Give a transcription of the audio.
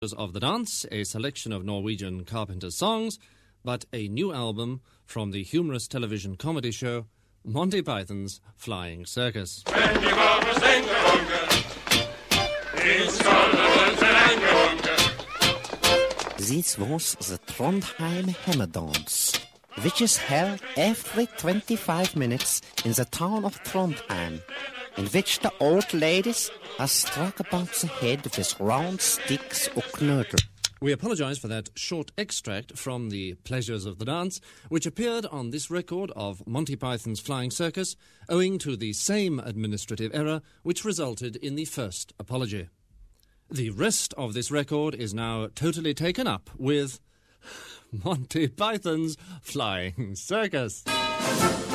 of the Dance, a selection of Norwegian Carpenters songs, but a new album from the humorous television comedy show Monty Python's Flying Circus. This was the Trondheim Hemmedans, which is held every 25 minutes in the town of Trondheim, in which the old ladies are struck about the head with round sticks or knödel. We apologise for that short extract from The Pleasures of the Dance, which appeared on this record of Monty Python's Flying Circus, owing to the same administrative error which resulted in the first apology. The rest of this record is now totally taken up with Monty Python's Flying Circus.